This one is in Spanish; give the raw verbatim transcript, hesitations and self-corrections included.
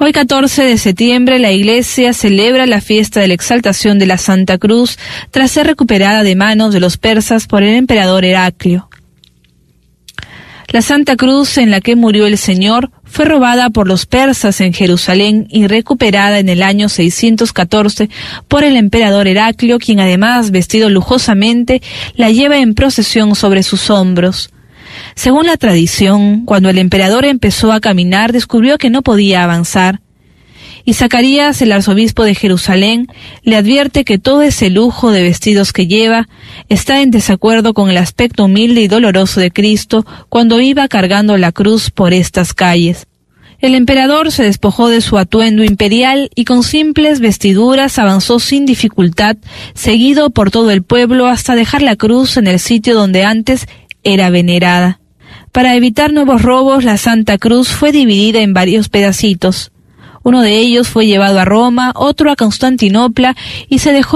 Hoy catorce de septiembre la Iglesia celebra la fiesta de la exaltación de la Santa Cruz tras ser recuperada de manos de los persas por el emperador Heraclio. La Santa Cruz en la que murió el Señor fue robada por los persas en Jerusalén y recuperada en el año seiscientos catorce por el emperador Heraclio, quien además, vestido lujosamente, la lleva en procesión sobre sus hombros. Según la tradición, cuando el emperador empezó a caminar, descubrió que no podía avanzar. Y Zacarías, el arzobispo de Jerusalén, le advierte que todo ese lujo de vestidos que lleva está en desacuerdo con el aspecto humilde y doloroso de Cristo cuando iba cargando la cruz por estas calles. El emperador se despojó de su atuendo imperial y con simples vestiduras avanzó sin dificultad, seguido por todo el pueblo hasta dejar la cruz en el sitio donde antes era venerada. Para evitar nuevos robos, la Santa Cruz fue dividida en varios pedacitos. Uno de ellos fue llevado a Roma, otro a Constantinopla y se dejó